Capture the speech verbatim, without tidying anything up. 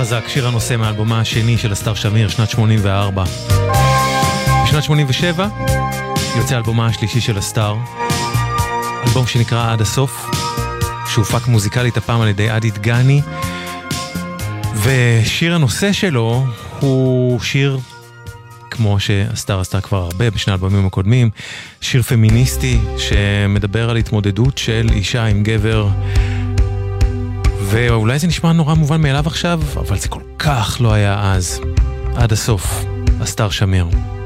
חזק, שיר הנושא מאלבומה השני של הסטאר שמיר, שנת שמונים וארבע. בשנת שמונים ושבע יוצא אלבומה השלישי של הסטאר, אלבום שנקרא עד הסוף, שהופק מוזיקלית הפעם על ידי עדי דגני, ושיר הנושא שלו הוא שיר, כמו שהסטאר עשתה כבר הרבה בשני האלבומים הקודמים, שיר פמיניסטי שמדבר על התמודדות של אישה עם גבר, ואולי זה נשמע נורא מובן מאליו עכשיו, אבל זה כל כך לא היה אז. עד הסוף, הסטאר שמיר.